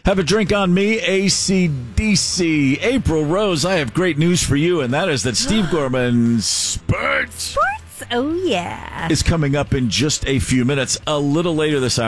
Have a drink on me, AC/DC. April Rose, I have great news for you, and that is that Steve Gorman's Sports Oh, yeah. is coming up in just a few minutes. A little later this hour.